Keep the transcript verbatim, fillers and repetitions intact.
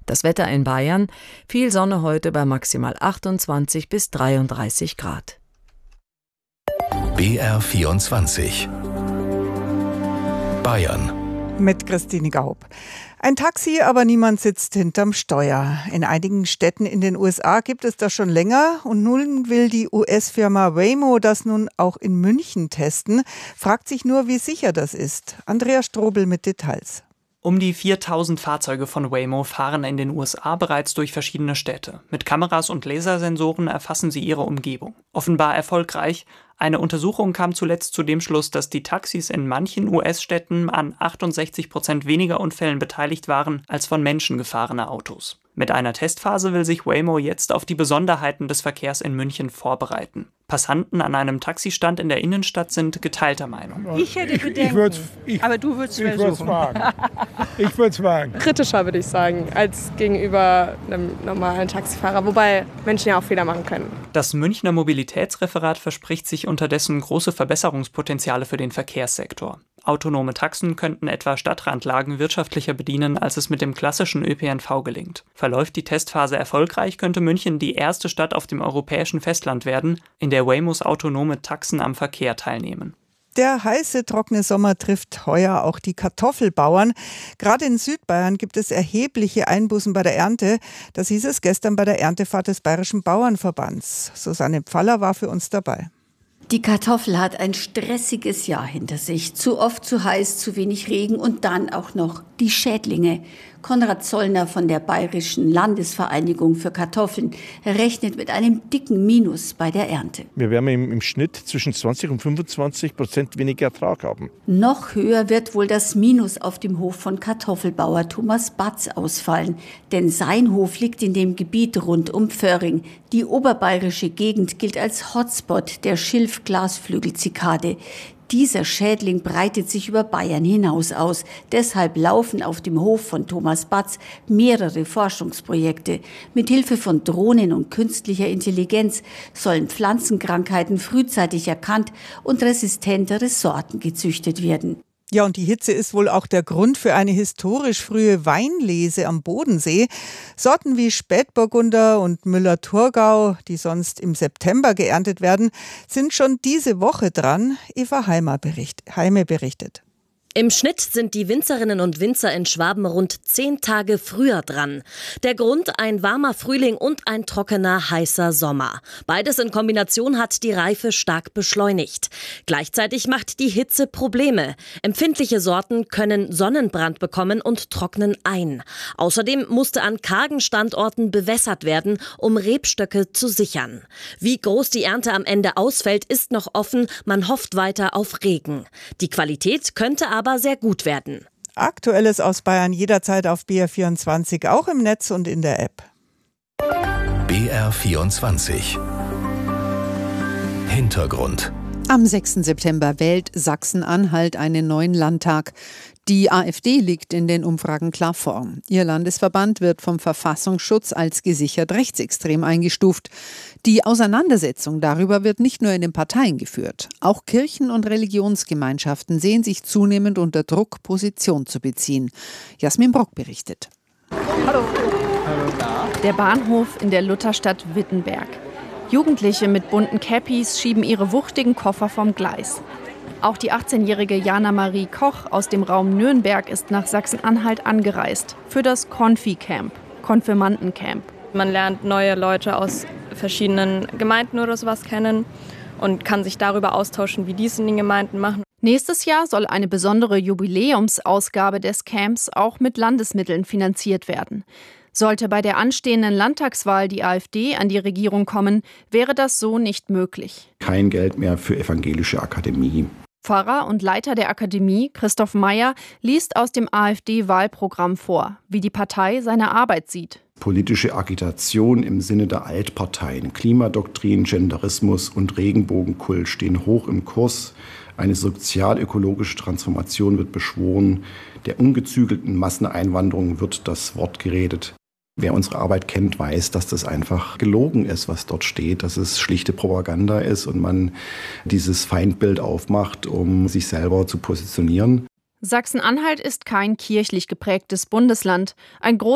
Das Wetter in Bayern: viel Sonne heute bei maximal achtundzwanzig bis dreiunddreißig Grad. B R vierundzwanzig Bayern mit Christine Gaub. Ein Taxi, aber niemand sitzt hinterm Steuer. In einigen Städten in den U S A gibt es das schon länger und nun will die U S-Firma Waymo das nun auch in München testen. Fragt sich nur, wie sicher das ist. Andrea Strobel mit Details. Um die viertausend Fahrzeuge von Waymo fahren in den U S A bereits durch verschiedene Städte. Mit Kameras und Lasersensoren erfassen sie ihre Umgebung. Offenbar erfolgreich. Eine Untersuchung kam zuletzt zu dem Schluss, dass die Taxis in manchen U S-Städten an achtundsechzig Prozent weniger Unfällen beteiligt waren als von Menschen gefahrene Autos. Mit einer Testphase will sich Waymo jetzt auf die Besonderheiten des Verkehrs in München vorbereiten. Passanten an einem Taxistand in der Innenstadt sind geteilter Meinung. Ich hätte Bedenken, ich, ich, ich, aber du würdest es versuchen. wagen. Ich würde es wagen. Kritischer, würde ich sagen, als gegenüber einem normalen Taxifahrer, wobei Menschen ja auch Fehler machen können. Das Münchner Mobilitätsreferat verspricht sich unterdessen große Verbesserungspotenziale für den Verkehrssektor. Autonome Taxen könnten etwa Stadtrandlagen wirtschaftlicher bedienen, als es mit dem klassischen Ö P N V gelingt. Verläuft die Testphase erfolgreich, könnte München die erste Stadt auf dem europäischen Festland werden, in der Waymos autonome Taxen am Verkehr teilnehmen. Der heiße, trockene Sommer trifft heuer auch die Kartoffelbauern. Gerade in Südbayern gibt es erhebliche Einbußen bei der Ernte. Das hieß es gestern bei der Erntefahrt des Bayerischen Bauernverbands. Susanne Pfaller war für uns dabei. Die Kartoffel hat ein stressiges Jahr hinter sich. Zu oft, zu heiß, zu wenig Regen und dann auch noch die Schädlinge. Konrad Zollner von der Bayerischen Landesvereinigung für Kartoffeln rechnet mit einem dicken Minus bei der Ernte. Wir werden im, im Schnitt zwischen zwanzig und fünfundzwanzig Prozent weniger Ertrag haben. Noch höher wird wohl das Minus auf dem Hof von Kartoffelbauer Thomas Batz ausfallen. Denn sein Hof liegt in dem Gebiet rund um Pförring. Die oberbayerische Gegend gilt als Hotspot der Schilf-Glasflügel-Zikade. Dieser Schädling breitet sich über Bayern hinaus aus. Deshalb laufen auf dem Hof von Thomas Batz mehrere Forschungsprojekte. Mithilfe von Drohnen und künstlicher Intelligenz sollen Pflanzenkrankheiten frühzeitig erkannt und resistentere Sorten gezüchtet werden. Ja, und die Hitze ist wohl auch der Grund für eine historisch frühe Weinlese am Bodensee. Sorten wie Spätburgunder und Müller-Thurgau, die sonst im September geerntet werden, sind schon diese Woche dran. Eva Heime berichtet. Im Schnitt sind die Winzerinnen und Winzer in Schwaben rund zehn Tage früher dran. Der Grund: ein warmer Frühling und ein trockener, heißer Sommer. Beides in Kombination hat die Reife stark beschleunigt. Gleichzeitig macht die Hitze Probleme. Empfindliche Sorten können Sonnenbrand bekommen und trocknen ein. Außerdem musste an kargen Standorten bewässert werden, um Rebstöcke zu sichern. Wie groß die Ernte am Ende ausfällt, ist noch offen. Man hofft weiter auf Regen. Die Qualität könnte aber sehr gut werden. Aktuelles aus Bayern jederzeit auf B R vierundzwanzig, auch im Netz und in der App. B R vierundzwanzig Hintergrund. Am sechsten September wählt Sachsen-Anhalt einen neuen Landtag. Die AfD liegt in den Umfragen klar vor. Ihr Landesverband wird vom Verfassungsschutz als gesichert rechtsextrem eingestuft. Die Auseinandersetzung darüber wird nicht nur in den Parteien geführt. Auch Kirchen und Religionsgemeinschaften sehen sich zunehmend unter Druck, Position zu beziehen. Jasmin Brock berichtet. Hallo. Der Bahnhof in der Lutherstadt Wittenberg. Jugendliche mit bunten Cappies schieben ihre wuchtigen Koffer vom Gleis. Auch die achtzehnjährige Jana Marie Koch aus dem Raum Nürnberg ist nach Sachsen-Anhalt angereist für das Konfi-Camp, Konfirmandencamp. Man lernt neue Leute aus verschiedenen Gemeinden oder sowas kennen und kann sich darüber austauschen, wie die es in den Gemeinden machen. Nächstes Jahr soll eine besondere Jubiläumsausgabe des Camps auch mit Landesmitteln finanziert werden. Sollte bei der anstehenden Landtagswahl die AfD an die Regierung kommen, wäre das so nicht möglich. Kein Geld mehr für evangelische Akademie. Pfarrer und Leiter der Akademie, Christoph Meyer, liest aus dem AfD-Wahlprogramm vor, wie die Partei seine Arbeit sieht. Politische Agitation im Sinne der Altparteien, Klimadoktrin, Genderismus und Regenbogenkult stehen hoch im Kurs. Eine sozial-ökologische Transformation wird beschworen. Der ungezügelten Masseneinwanderung wird das Wort geredet. Wer unsere Arbeit kennt, weiß, dass das einfach gelogen ist, was dort steht, dass es schlichte Propaganda ist und man dieses Feindbild aufmacht, um sich selber zu positionieren. Sachsen-Anhalt ist kein kirchlich geprägtes Bundesland. Ein